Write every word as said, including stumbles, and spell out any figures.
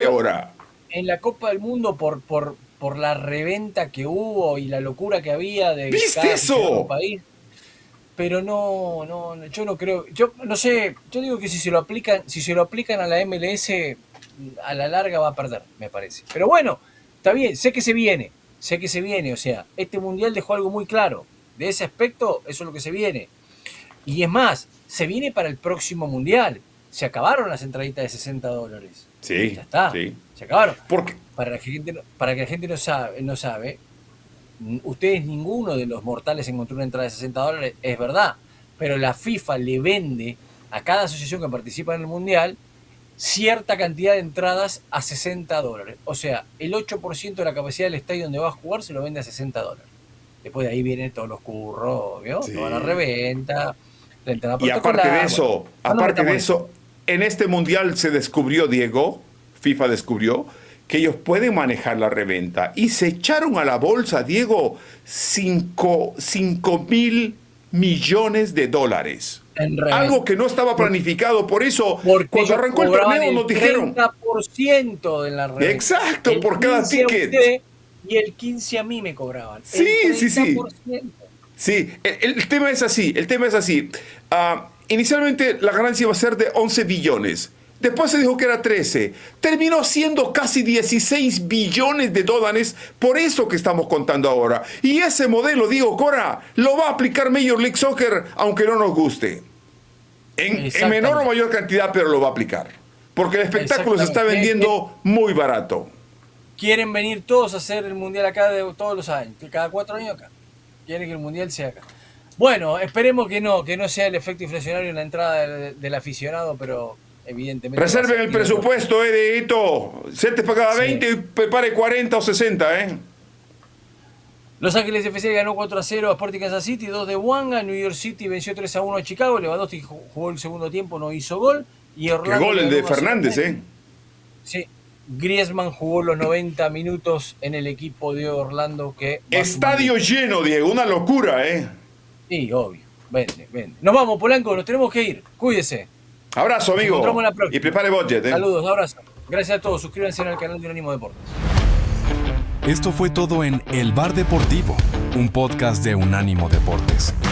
ahora. En la Copa del Mundo, por, por, por la reventa que hubo y la locura que había de ¿Viste cada eso? país. Pero no, no, yo no creo, yo no sé, yo digo que si se lo aplican, si se lo aplican a la M L S, a la larga va a perder, me parece. Pero bueno, está bien, sé que se viene, sé que se viene, o sea, este mundial dejó algo muy claro. De ese aspecto, eso es lo que se viene. Y es más, se viene para el próximo mundial. Se acabaron las entraditas de sesenta dólares. Sí, Ya está, sí. se acabaron. Porque Para la gente, para que la gente no sabe, no sabe, ustedes ninguno de los mortales encontró una entrada de sesenta dólares, es verdad, pero la FIFA le vende a cada asociación que participa en el mundial cierta cantidad de entradas a sesenta dólares. O sea, el ocho por ciento de la capacidad del estadio donde va a jugar se lo vende a sesenta dólares. Después de ahí vienen todos los curros, ¿vio? sí. Toda la reventa, la entrada Y aparte de eso, bueno, no aparte de eso, en este mundial se descubrió, Diego, FIFA descubrió, que ellos pueden manejar la reventa. Y se echaron a la bolsa, Diego, cinco mil millones de dólares. Algo que no estaba planificado. Por eso, cuando arrancó el torneo, nos dijeron... el treinta por ciento de la reventa. Exacto, el por cada ticket. Y el quince a mí me cobraban. Sí, el sí, sí. Sí, el, el tema es así, el tema es así. Uh, inicialmente la ganancia iba a ser de once billones. Después se dijo que era trece. Terminó siendo casi dieciséis billones de dólares, por eso que estamos contando ahora. Y ese modelo, Diego Cora, lo va a aplicar Major League Soccer, aunque no nos guste. En, en menor o mayor cantidad, pero lo va a aplicar. Porque el espectáculo se está vendiendo muy barato. Quieren venir todos a hacer el mundial acá de todos los años, cada cuatro años acá. Quieren que el mundial sea acá. Bueno, esperemos que no, que no sea el efecto inflacionario en la entrada del, del aficionado, pero... evidentemente. Reserven el presupuesto, eh, Dieguito. Se te pagaba sí. veinte y prepare cuarenta o sesenta, ¿eh? Los Ángeles F C ganó cuatro a cero a Sporting Kansas City, dos de Wanga. New York City venció tres a uno a Chicago. Lewandowski jugó el segundo tiempo, no hizo gol. Y Orlando. Qué gol el de Fernández, ¿eh? Sí. Griezmann jugó los noventa minutos en el equipo de Orlando. Que Estadio lleno, Diego. Una locura, ¿eh? Sí, obvio. Vende, vende. Nos vamos, Polanco. Nos tenemos que ir. Cuídese. Abrazo, amigo. Y prepare budget, ¿eh? Saludos, abrazo. Gracias a todos. Suscríbanse al canal de Unánimo Deportes. Esto fue todo en El Bar Deportivo, un podcast de Unánimo Deportes.